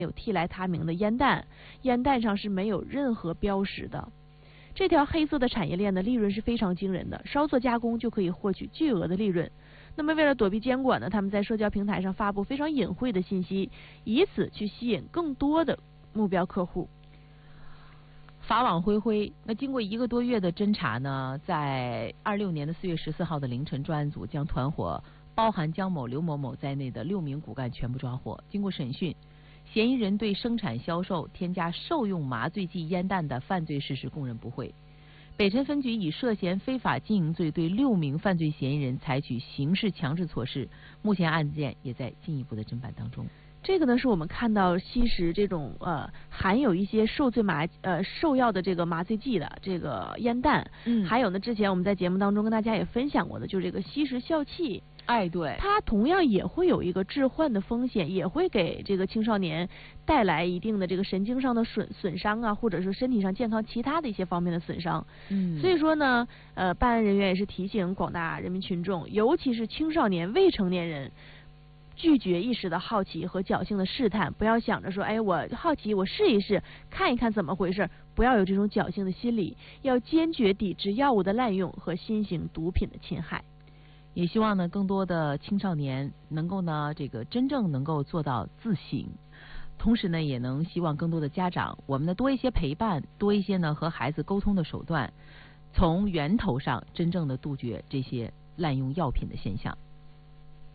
有替来他命的烟弹，烟弹上是没有任何标识的。这条黑色的产业链的利润是非常惊人的，稍作加工就可以获取巨额的利润。那么为了躲避监管呢，他们在社交平台上发布非常隐晦的信息，以此去吸引更多的目标客户。 法网恢恢，那经过1个多月的侦查呢，在26年的4月14号的凌晨，专案组将团伙包含姜某、刘某某在内的6名骨干全部抓获。经过审讯，嫌疑人对生产、销售、添加受用麻醉剂烟弹的犯罪事实供认不讳。北辰分局以涉嫌非法经营罪对6名犯罪嫌疑人采取刑事强制措施，目前案件也在进一步的侦办当中。 这个呢，是我们看到吸食这种含有一些受药的这个麻醉剂的这个烟弹，还有呢，之前我们在节目当中跟大家也分享过的，就是这个吸食笑气。 哎，对， 它同样也会有一个致幻的风险，也会给这个青少年带来一定的这个神经上的损伤啊，或者是身体上健康其他的一些方面的损伤。所以说呢，办案人员也是提醒广大人民群众，尤其是青少年、未成年人，拒绝一时的好奇和侥幸的试探，不要想着说，哎，我好奇，我试一试，看一看怎么回事，不要有这种侥幸的心理，要坚决抵制药物的滥用和新型毒品的侵害。 也希望呢，更多的青少年能够呢，真正能够做到自省，同时呢，也能希望更多的家长，我们呢多一些陪伴，多一些呢和孩子沟通的手段，从源头上真正的杜绝这些滥用药品的现象。